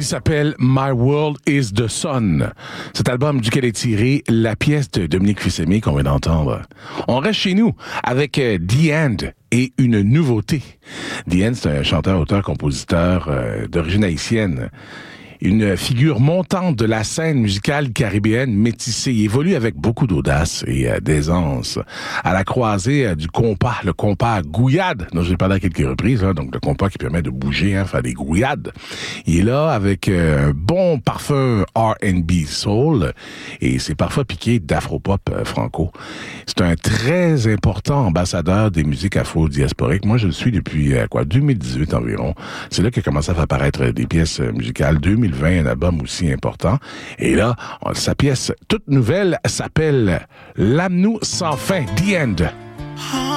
s'appelle My World is the Sun. Cet album duquel est tiré la pièce de Dominique Fils-Aimé qu'on vient d'entendre. On reste chez nous avec The End et une nouveauté. The End, c'est un chanteur, auteur, compositeur d'origine haïtienne. Une figure montante de la scène musicale caribéenne métissée. Il évolue avec beaucoup d'audace et d'aisance. À la croisée du compas, le compas gouillade, dont j'ai parlé à quelques reprises, hein, donc le compas qui permet de bouger, faire des gouillades. Il est là avec un bon parfum R&B soul et c'est parfois piqué d'afropop franco. C'est un très important ambassadeur des musiques afro-diasporiques. Moi, je le suis depuis 2018 environ. C'est là qu'il a commencé à faire apparaître des pièces musicales. 2020, un album aussi important. Et là, sa pièce toute nouvelle s'appelle L'Amnou sans fin, The End.